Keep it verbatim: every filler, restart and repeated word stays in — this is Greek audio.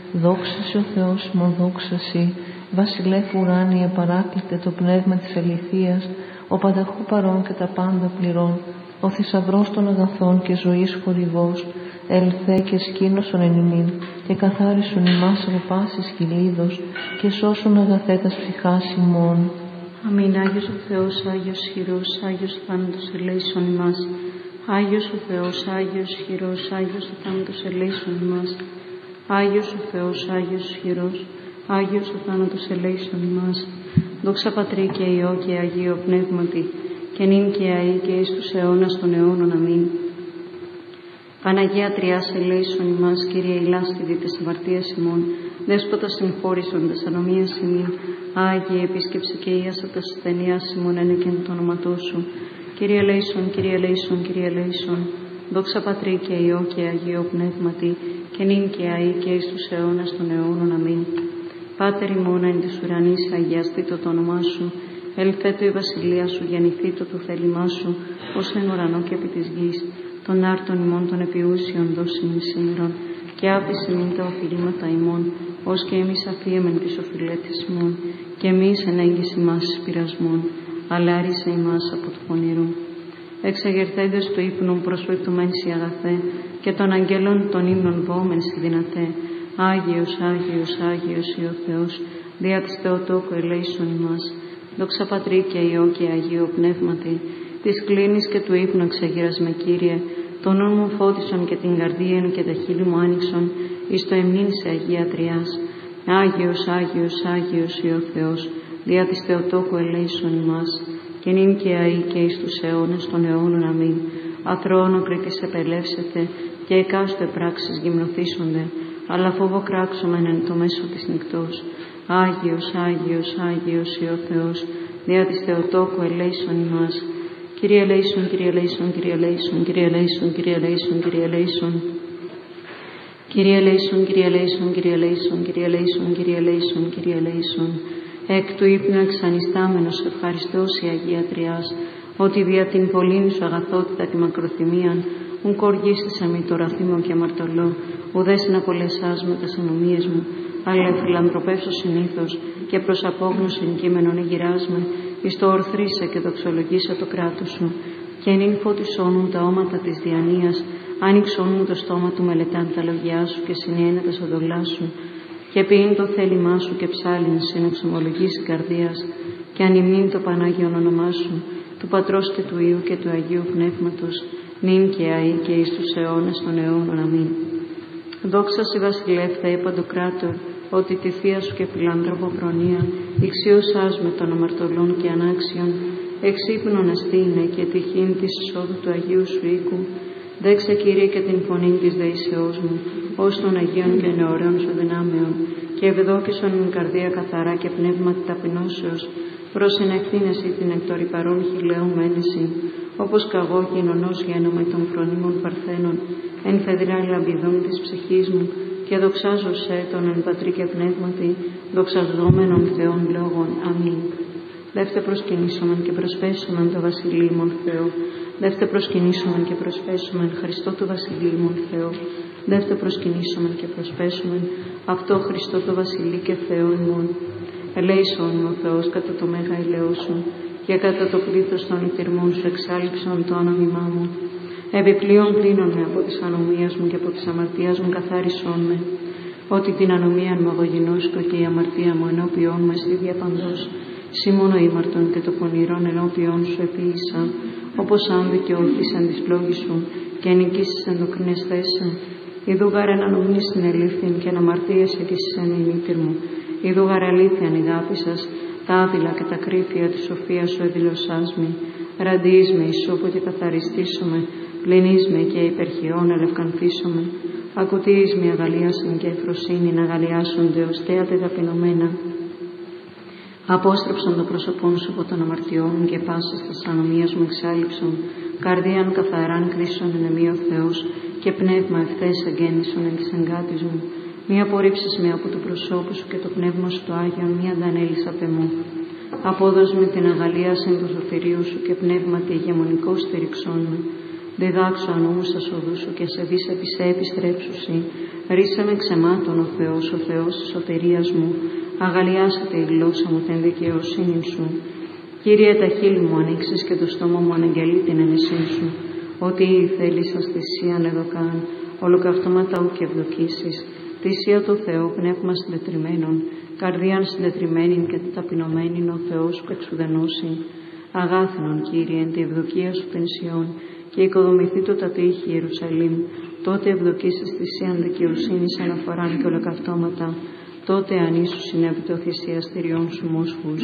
Δόξα σε ο Θεός ημών, δόξα σοι, βασιλεύ ουράνιε παράκλητε το πνεύμα της αληθείας, ο πανταχού παρών και τα πάντα πληρών, ο θησαυρός των αγαθών και ζωής χορηγός, ελθέ και σκήνωσον εν ημίν, και καθάρισον ημάς από πάσης κυλίδος, και σώσον αγαθέτας ψυχάς ημών. Αμήν. Άγιος ο Θεός, Άγιος χειρός, Άγιος ο θάνατος ελέησον ημάς. Άγιος ο Θεός, Άγιος χειρός, Άγιος ο θάνατος ελέησον ημάς. Άγιος ο Θεός, Άγιος χειρός, Άγιος ο θάνατος ελέησον ημάς. Δόξα Πατρί και Υιό και Αγίο Πνεύματι, και νυν και αεί και εις τους αιώνας των αιώνων. Αμήν. Παναγία Τριάς ελέησον ημάς, Κύριε ηλάστητη τες αμαρτίας ημών, Δέσποτα συγχώρησον τες ανομίας ημίν, Άγιε επίσκεψε και ίασα τας ασθενείας ημών ένεκεν το όνοματό σου. Κύριε ελέησον, Κύριε ελέησον, Κύριε ελέησον. Δόξα Πατρί και Υιό και Αγίο Πνεύματι, και νυν και αεί και εις τους αιώνας των αιώνων. Αμήν. Πάτερ ημών εν της ουρανής, αγιαστήτω το όνομά σου. Ελθέτω η βασιλεία σου, γεννηθήτω το θέλημά σου, ως εν ουρανό και επί της γης. Των άρτων ημών των επιούσιων δώσιν σήμερον, και άφησε μην τα οφειλήματα ημών, ως και εμείς αφίεμεν τις οφειλέτες ημών, και εμείς εν έγκυση μας εις πειρασμών, αλλά άρισε ημάς από του πονηρού. Εξαγερθέντες του ύπνου προσφερτουμέν σοι αγαθέ, και των αγγέλων των ύμνων βόμεν σοι δυνατέ. Άγιος, Άγιος, Άγιος ή ο Θεός, διά της Θεοτόκου ελέησον ημάς. Δόξα Πατρί και Υιό και Αγίο Πνεύματι, της κλίνης και του ύπνου εξαγείρας με, Κύριε, τον νου μου φώτισον και την καρδία και τα χείλη μου άνοιξον, εις το εμνήν σε Αγία Τριάς. Άγιος, Άγιος, Άγιος ή ο Θεός, διά της Θεοτόκου ελέησον ημάς, και νυν και αεί και εις τους αιώνας των αιώνων. Αμήν. Αθρόνο κριτής επελεύσετε, και εκάστοτε πράξεις γυμνοθήσονται, αλλά φόβο κράξομεν εν το μέσο της νυχτός. Άγιος, Άγιος, Άγιος ή ο Θεός, διά της Θεοτόκου ελέησον ημάς. Κύριε ελέησον, Κύριε ελέησον, Κύριε ελέησον, Κύριε ελέησον, Κύριε ελέησον, Κύριε ελέησον. Κύριε ελέησον, Κύριε ελέησον, Κύριε ελέησον, Κύριε ελέησον, Κύριε ελέησον, Κύριε ελέησον. Εκ του ύπνου εξανιστάμενος ευχαριστώς η Αγία Τριάς, ότι δια την πολλήν σου αγαθότητα και μακροθυμίαν, ουν κοργίστησα μη το ραθήμο και αμαρτωλό, ουδές να απολεσάς με τας ανομίες μου, αλλά φιλανθρωπεύσω συνήθως και προς απόγνωσιν κείμενον εγειράσμε, εις το ορθρίσα και δοξολογήσα το κράτος σου, και νυν φωτισώνουν τα όματα της διανοίας, άνοιξώνουν το στόμα του μελετάν τα λογιά σου και συνιένε τα σοδολά σου, και ποιήν το θέλημά σου και ψάλιν συνεξομολογής καρδίας, και ανυμνήν το Πανάγιον όνομά σου, του Πατρός και του Υιού και του Αγίου Πνεύματος, νυν και αεί και εις τους αιώνας των αιώνων. Αμήν. Δόξα σοι βασιλεύ Θεέ παντοκράτορ, ότι τη θεία σου και φιλάνθρωπο προνοία, ηξιώσας με των αμαρτωλών και ανάξιων, εξύπνον αστήνε και τυχήν της εισόδου του Αγίου σου οίκου. Δέξα, Κύριε, και την φωνή της δεησεώς μου, ως των Αγίων και νεωραίων σου δυνάμεων, και ευδόκησον την καρδία καθαρά και πνεύματι ταπεινώσεως, προς ενευθύνεση την εκ των ρυπαρών χιλέων μένεση, όπως καγώ κοινωνός γένομαι των φρονίμων παρθένων, εν φεδρά λαμπιδών της ψυχής μου, και δοξάζω σε τον εν πατρί και πνεύματι, δοξαζόμενων Θεών λόγων. Αμήν. Δεύτε προσκυνήσομεν και προσπέσομεν το βασιλείμον Θεό. Δεύτε προσκυνήσομεν και προσπέσομεν Χριστό του βασιλείμον Θεό. Δεύτε προσκυνήσομεν και προσπέσομεν αυτό Χριστό το βασιλεί και Θεό ημών. Ελέησον ο Θεός κατά το μέγα ηλαιό σου, και κατά το πλήθος των ητηρμών σου εξάλειψον το όνομά μου. Επιπλέον πλύνον με από της ανομίας μου και από της αμαρτίας μου καθάρισόν με, ότι την ανομία μου αγωγινώσκω και η αμαρτία μου ενώπιόν μου εστί διαπαντός. Σύ μόνο ήμαρτον και το πονηρόν ενώπιόν σου επίησα, όπως αν δικαιωθήσαν της πλόγης σου και νικήσεις ενδοκρινές θέση. Ιδού γαρ ανομής την ελήφθην και αναμαρτίες εκείσησεν η μήτηρ μου. Ιδού γαρ αλήθειαν η αγάπη σας, τα άδειλα και τα κρύφια της σοφίας σου εδηλωσάς μη. Ραντείς με ισόπο και καθαριστήσομαι, πλυνείς με και υπερχειών ελευκανθήσομαι. Ακουτείς με αγαλίασιν και ευφροσύνην αγαλιάσονται ως θέατε ταπεινωμένα. Απόστρεψον το πρόσωπόν σου από των αμαρτιών μου και πάσης της ανομίας μου εξάλληψον. Καρδίαν καθαράν κρίσον εν εμεί ο Θεός, και πνεύμα ευθές αγγέννησον εν της εγκάτης μου. Μη απορρίψεις με από το προσώπου σου και το πνεύμα σου το Άγιον, μη αντανέλεις απ' εμού. Απόδος με την αγαλίασιν του σωτηρίου σου και πνεύματι ηγεμονικό στηριξόν με. Διδάξω ανώμους στα οδού σου και σε δεις επί σε επιστρέψουσι. Ρίσε με ξεμάτων ο Θεός, ο Θεός της σωτηρίας μου. Αγαλιάσατε η γλώσσα μου την δικαιοσύνη σου. Κύριε, τα χείλη μου ανοίξεις και το στόμα μου αναγγελεί την ενεσή σου. Ότι θέλεις σας θυσίαν εδωκάν, ολοκαυτώματα ου και ευδοκίσεις. Θυσία του Θεού, πνεύμα συντετριμένων, καρδίαν συντετριμένην και ταπεινωμένην ο Θεός που εξουδενώσει. Αγάθινον, Κύριε, εν τη ευδοκία σου την Σιών, και οικοδομηθεί το τα τείχη Ιερουσαλήμ. Τότε ευδοκίσεις θυσίαν δικαιοσύνης αναφοράν και ολοκαυτώματα. Τότε αν ίσου συνέβη το θυσιαστηριών σου μόσχους.